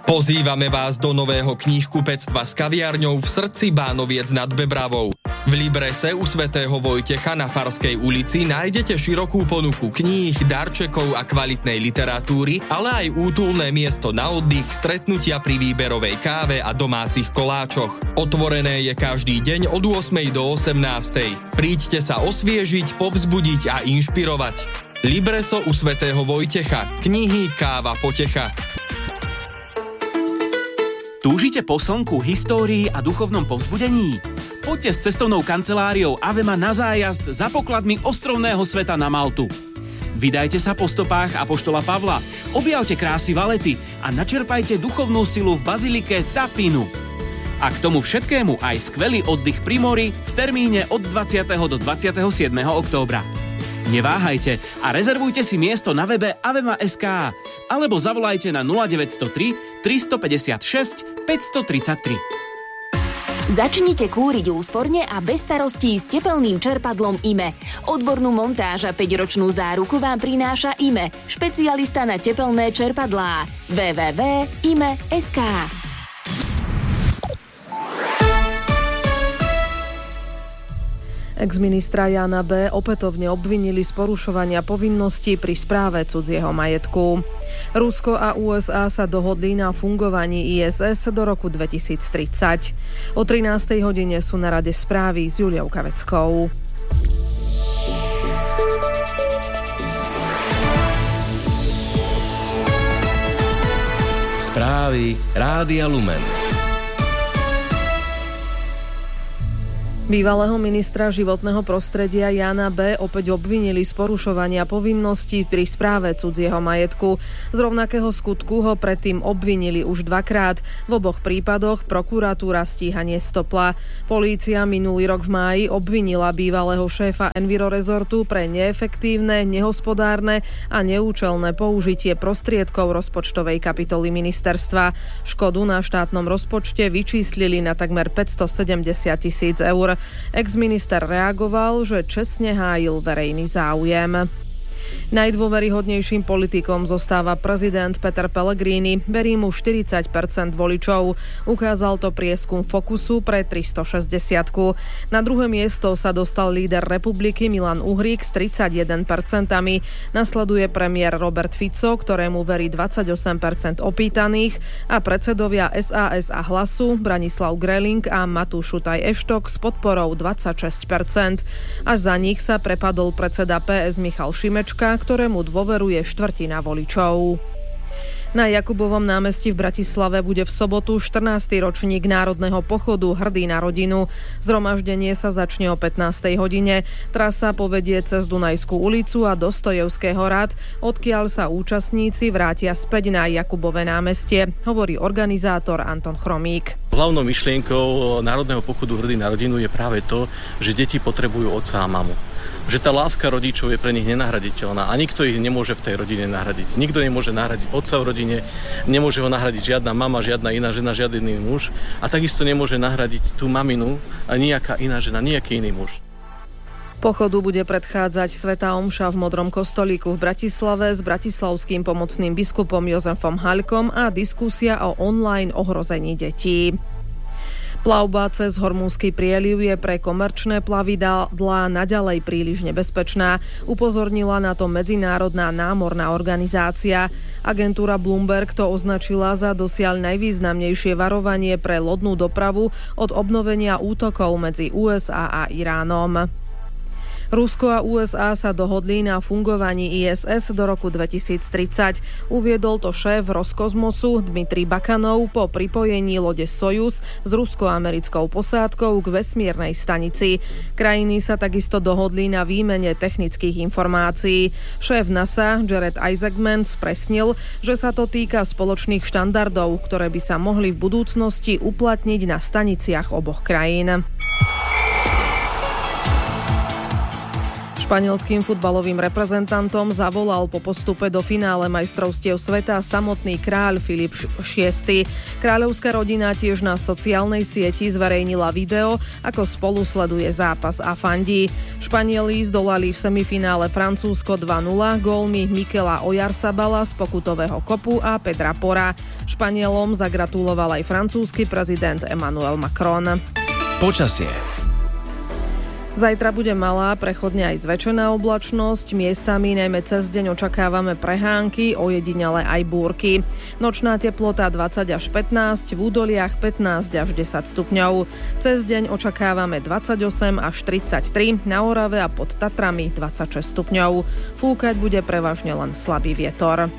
Pozývame vás do nového knihkupectva s kaviarňou v srdci Bánoviec nad Bebravou. V Librese u svätého Vojtecha na Farskej ulici nájdete širokú ponuku kníh, darčekov a kvalitnej literatúry, ale aj útulné miesto na oddych, stretnutia pri výberovej káve a domácich koláčoch. Otvorené je každý deň od 8. do 18. Príďte sa osviežiť, povzbudiť a inšpirovať. Libreso u svätého Vojtecha. Knihy, káva, potecha. Túžite po slnku, histórii a duchovnom povzbudení? Poďte s cestovnou kanceláriou Avema na zájazd za pokladmi ostrovného sveta na Maltu. Vydajte sa po stopách apoštola Pavla, objavte krásy Valety a načerpajte duchovnú silu v bazilike Tapinu. A k tomu všetkému aj skvelý oddych pri mori v termíne od 20. do 27. októbra. Neváhajte a rezervujte si miesto na webe avema.sk alebo zavolajte na 0903 356 533. Začnite kúriť úsporne a bez starostí s tepelným čerpadlom IME. Odbornú montáž a 5-ročnú záruku vám prináša IME, špecialista na tepelné čerpadlá. www.ime.sk. Ex-ministra Jána B. opätovne obvinili z porušovania povinností pri správe cudzieho majetku. Rusko a USA sa dohodli na fungovaní ISS do roku 2030. O 13. hodine sú na rade správy s Juliou Kaveckou. Správy Rádia Lumen. Bývalého ministra životného prostredia Jána B. opäť obvinili z porušovania povinností pri správe cudzieho majetku. Z rovnakého skutku ho predtým obvinili už dvakrát. V oboch prípadoch prokuratúra stíhanie stopla. Polícia minulý rok v máji obvinila bývalého šéfa Envirorezortu pre neefektívne, nehospodárne a neúčelné použitie prostriedkov rozpočtovej kapitoly ministerstva. Škodu na štátnom rozpočte vyčíslili na takmer 570 000 eur. Ex-minister reagoval, že čestne hájil verejný záujem. Najdôveryhodnejším politikom zostáva prezident Peter Pellegrini. Verí mu 40% voličov. Ukázal to prieskum Fokusu pre 360. Na druhé miesto sa dostal líder republiky Milan Uhrík s 31%. Nasleduje premiér Robert Fico, ktorému verí 28% opýtaných a predsedovia SAS a Hlasu Branislav Greling a Matúš Šutaj Eštok s podporou 26%. Až za nich sa prepadol predseda PS Michal Šimečka, ktorému dôveruje štvrtina voličov. Na Jakubovom námestí v Bratislave bude v sobotu 14. ročník národného pochodu Hrdý na rodinu. Zhromaždenie sa začne o 15. hodine. Trasa povedie cez Dunajskú ulicu a Dostojevského rad, odkiaľ sa účastníci vrátia späť na Jakubové námestie, hovorí organizátor Anton Chromík. Hlavnou myšlienkou národného pochodu Hrdý na rodinu je práve to, že deti potrebujú otca a mamu. Že tá láska rodičov je pre nich nenahraditeľná a nikto ich nemôže v tej rodine nahradiť. Nikto nemôže nahradiť otca v rodine, nemôže ho nahradiť žiadna mama, žiadna iná žena, žiadny iný muž a takisto nemôže nahradiť tú maminu a nejaká iná žena, nejaký iný muž. Pochodu bude predchádzať svätá omša v Modrom kostolíku v Bratislave s bratislavským pomocným biskupom Jozefom Haľkom a diskusia o online ohrození detí. Plavba cez Hormúzsky prieliv je pre komerčné plavidlá naďalej príliš nebezpečná. Upozornila na to Medzinárodná námorná organizácia. Agentúra Bloomberg to označila za dosiaľ najvýznamnejšie varovanie pre lodnú dopravu od obnovenia útokov medzi USA a Iránom. Rusko a USA sa dohodli na fungovaní ISS do roku 2030. Uviedol to šéf Roskozmosu Dmitrij Bakanov po pripojení lode Sojuz s rusko-americkou posádkou k vesmírnej stanici. Krajiny sa takisto dohodli na výmene technických informácií. Šéf NASA Jared Isaacman spresnil, že sa to týka spoločných štandardov, ktoré by sa mohli v budúcnosti uplatniť na staniciach oboch krajín. Španielským futbalovým reprezentantom zavolal po postupe do finále majstrovstiev sveta samotný kráľ Filip VI. Kráľovská rodina tiež na sociálnej sieti zverejnila video, ako spolu sleduje zápas a fandí. Španieli zdolali v semifinále Francúzsko 2-0 gólmi Mikela Oyarzabala z pokutového kopu a Pedra Pora. Španielom zagratuloval aj francúzsky prezident Emmanuel Macron. Počasie. Zajtra bude malá, prechodne aj zväčšená oblačnosť. Miestami najmä cez deň očakávame prehánky, ojedinele aj búrky. Nočná teplota 20 až 15, v údoliach 15 až 10 stupňov. Cez deň očakávame 28 až 33, na Orave a pod Tatrami 26 stupňov. Fúkať bude prevažne len slabý vietor.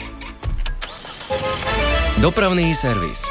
Dopravný servis.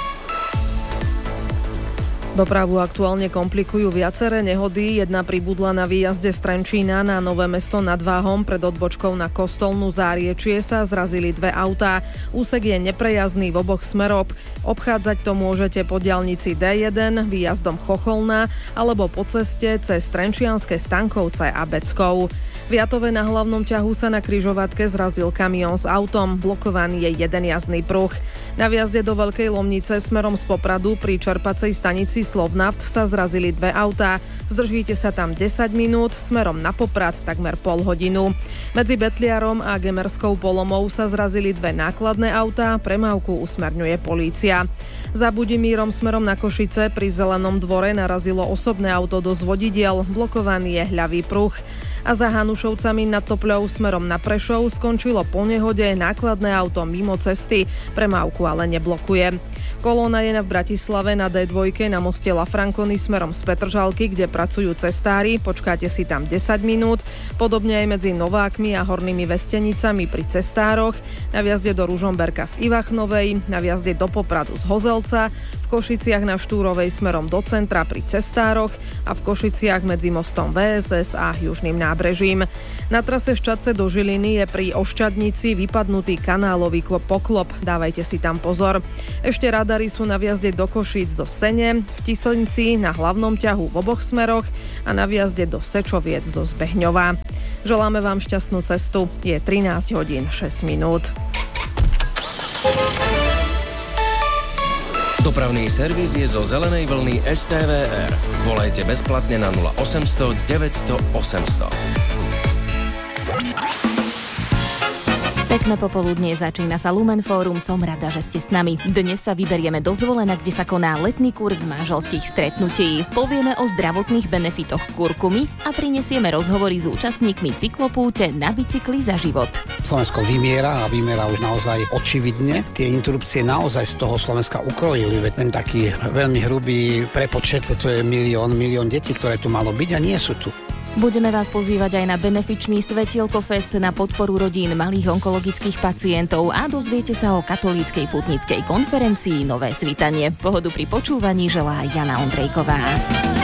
Dopravu aktuálne komplikujú viaceré nehody. Jedna pribudla na výjazde z Trenčína na Nové Mesto nad Váhom pred odbočkou na Kostolnú Záriečie sa zrazili dve autá. Úsek je neprejazdný v oboch smeroch. Obchádzať to môžete po diaľnici D1 výjazdom Chocholna alebo po ceste cez Trenčianske Stankovce a Beckov. V Jatove na hlavnom ťahu sa na križovatke zrazil kamión s autom. Blokovaný je jeden jazdný pruh. Na výjazde do Veľkej Lomnice smerom z Popradu pri čerpacej stanici Slovnaft sa zrazili dve autá. Zdržíte sa tam 10 minút, smerom na Poprad takmer pol hodinu. Medzi Betliarom a Gemerskou Polomou sa zrazili dve nákladné autá, premávku usmerňuje polícia. Za Budimírom smerom na Košice pri Zelenom dvore narazilo osobné auto do zvodidiel, blokovaný je hľavý pruh. A za Hanušovcami nad Topľou smerom na Prešov skončilo po nehode nákladné auto mimo cesty, premávku ale neblokuje. Kolóna je v Bratislave na D2 na moste La Franconi smerom z Petržalky, kde pracujú cestári, počkáte si tam 10 minút, podobne aj medzi Novákmi a Hornými Vestenicami pri cestároch, na vjazde do Ružomberka z Ivachnovej, na vjazde do Popradu z Hozelca, v Košiciach na Štúrovej smerom do centra pri cestároch a v Košiciach medzi mostom VSS a Južným nábrežím. Na trase Ščadce do Žiliny je pri Oščadnici vypadnutý kanálový poklop, dávajte si tam pozor. Ešte radary sú na vjazde do Košíc zo Sene, v Tisonci na hlavnom ťahu v oboch smeroch a na vjazde do Sečoviec zo Zbehňova. Želáme vám šťastnú cestu, je 13 hodín 6 minút. Dopravný servis je zo zelenej vlny STVR. Volajte bezplatne na 0800 900 800. Pekné popoludnie, začína sa Lumen Fórum, som rada, že ste s nami. Dnes sa vyberieme do Zvolena, kde sa koná letný kurz manželských stretnutí. Povieme o zdravotných benefitoch kurkumy a prinesieme rozhovory s účastníkmi cyklopúte Na bicykli za život. Slovensko vymiera a vymiera už naozaj očividne. Tie interrupcie naozaj z toho Slovenska ukrojili, veď ten taký veľmi hrubý prepočet, to je milión detí, ktoré tu malo byť a nie sú tu. Budeme vás pozývať aj na benefičný Svetielko Fest na podporu rodín malých onkologických pacientov a dozviete sa o katolíckej putnickej konferencii Nové svitanie. Pohodu pri počúvaní želá Jana Ondrejková.